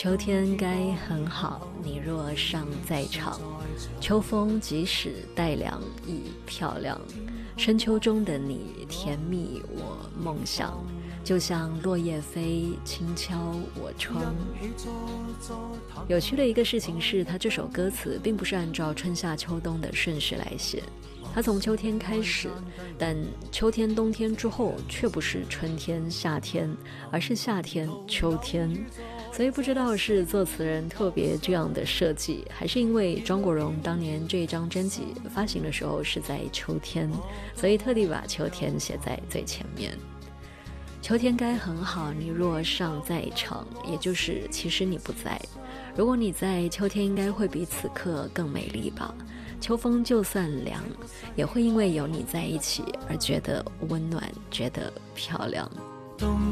秋天该很好，你若尚在场。秋风即使带凉亦漂亮。深秋中的你，甜蜜我梦想。就像落叶飞，轻敲我窗。有趣的一个事情是，他这首歌词并不是按照春夏秋冬的顺序来写，他从秋天开始，但秋天冬天之后却不是春天夏天，而是夏天秋天。所以不知道是作词人特别这样的设计，还是因为张国荣当年这一张专辑发行的时候是在秋天，所以特地把秋天写在最前面。秋天该很好，你若尚在场，也就是其实你不在。如果你在，秋天应该会比此刻更美丽吧。秋风就算凉，也会因为有你在一起而觉得温暖，觉得漂亮。